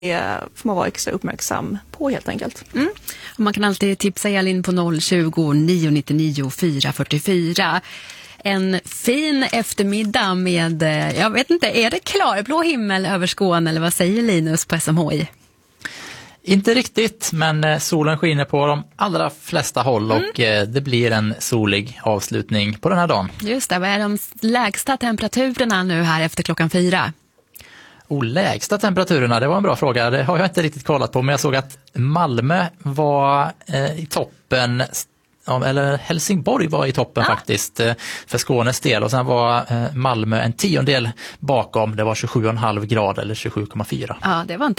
får man vara extra uppmärksam på helt enkelt. Och man kan alltid tipsa Elin på 020 999 444. En fin eftermiddag med, jag vet inte, är det klarblå himmel över Skåne eller vad säger Linus på SMHI? Inte riktigt, men solen skiner på de allra flesta håll och det blir en solig avslutning på den här dagen. Just det, vad är de lägsta temperaturerna nu här efter klockan 4? Lägsta temperaturerna, det var en bra fråga. Det har jag inte riktigt kollat på, men jag såg att Malmö var i toppen, eller Helsingborg var i toppen faktiskt för Skånes del, och sen var Malmö en tiondel bakom, det var 27,5 grader eller 27,4. Ja, det var inte